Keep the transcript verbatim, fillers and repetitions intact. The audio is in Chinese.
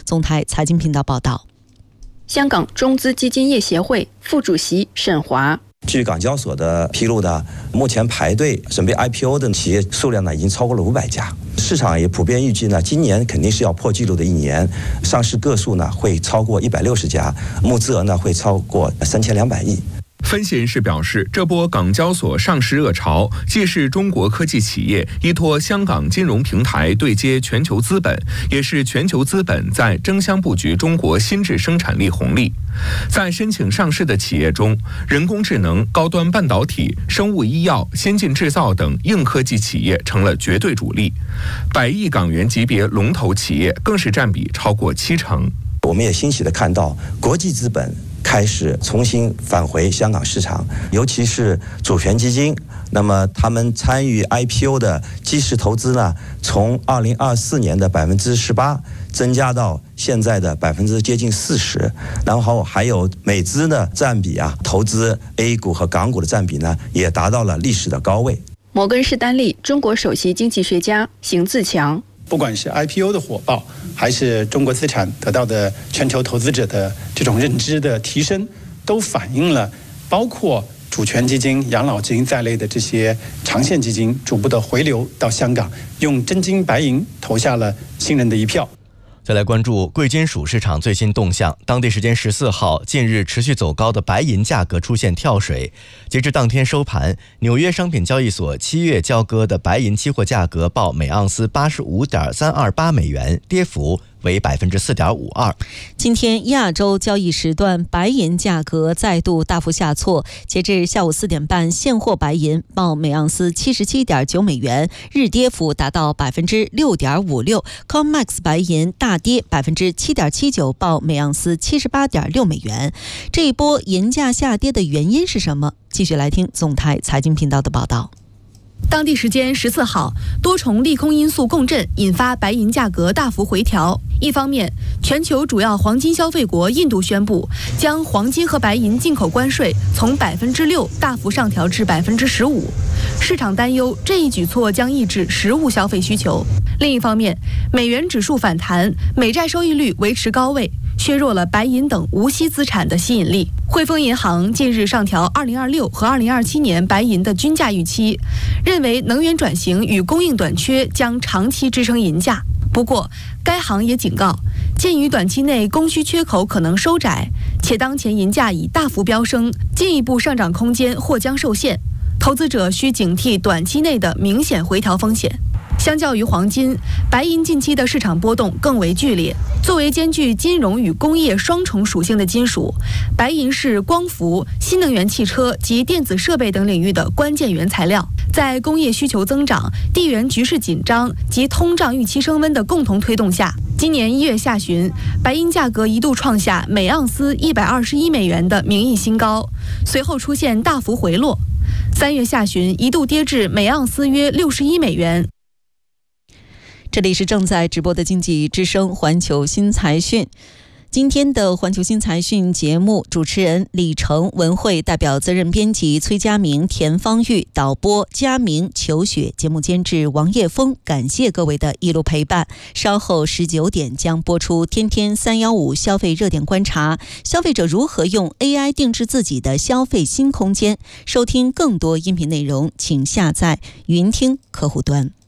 总台财经频道报道。 香港中资基金业协会副主席沈华。 据港交所的披露呢，目前排队准备 I P O 的企业数量呢已经超过了五百家，市场也普遍预计呢，今年肯定是要破纪录的一年，上市个数呢会超过一百六十家，募资额呢会超过三千两百亿。 分析人士表示，这波港交所上市热潮，既是中国科技企业依托香港金融平台对接全球资本，也是全球资本在争相布局中国新质生产力红利。在申请上市的企业中，人工智能、高端半导体、生物医药、先进制造等硬科技企业成了绝对主力，百亿港元级别龙头企业更是占比超过七成。 我们也欣喜地看到国际资本开始重新返回香港市场，尤其是主权基金，那么他们参与 I P O 的基石投资呢，从二零二四年的百分之十八增加到现在的百分之接近四十，然后还有美资的占比啊，投资 A 股和港股的占比呢，也达到了历史的高位。 摩根士丹利中国首席经济学家邢自强。 不管是 I P O 的火爆，还是中国资产得到的全球投资者的这种认知的提升，都反映了包括主权基金、养老基金在内的这些长线基金逐步的回流到香港，用真金白银投下了信任的一票。 再来关注贵金属市场最新动向。当地时间十四号，近日持续走高的白银价格出现跳水。截至当天收盘，纽约商品交易所七月交割的白银期货价格报每盎司八十五点三二八美元，跌幅为百分之四点五二。 今天亚洲交易时段白银价格再度大幅下挫，截至下午四点半，现货白银报每盎司七十七点九美元，日跌幅达到百分之六点五六。COMEX 白银大跌百分之七点七九，报每盎司七十八点六美元。这一波银价下跌的原因是什么？继续来听总台财经频道的报道。 当地时间十四号，多重利空因素共振，引发白银价格大幅回调。一方面，全球主要黄金消费国印度宣布将黄金和白银进口关税从百分之六大幅上调至百分之十五，市场担忧这一举措将抑制实物消费需求。另一方面，美元指数反弹，美债收益率维持高位，削弱了白银等无息资产的吸引力。汇丰银行近日上调二零二六和二零二七年白银的均价预期，认为能源转型与供应短缺将长期支撑银价。不过，该行也警告，鉴于短期内供需缺口可能收窄，且当前银价已大幅飙升，进一步上涨空间或将受限，投资者需警惕短期内的明显回调风险。相较于黄金，白银近期的市场波动更为剧烈。作为兼具金融与工业双重属性的金属，白银是光伏、新能源汽车及电子设备等领域的关键原材料。在工业需求增长、地缘局势紧张及通胀预期升温的共同推动下，今年一月下旬，白银价格一度创下每盎司一百二十一美元的名义新高，随后出现大幅回落。三月下旬一度跌至每盎司约六十一美元。 这里是正在直播的经济之声环球新财讯。今天的环球新财讯节目，主持人李成、文慧，代表责任编辑崔佳明、田方玉，导播佳明、裘雪，节目监制王叶峰。感谢各位的一路陪伴。稍后十九点将播出天天三一五消费热点观察，消费者如何用 A I 定制自己的消费新空间。收听更多音频内容，请下载云听客户端。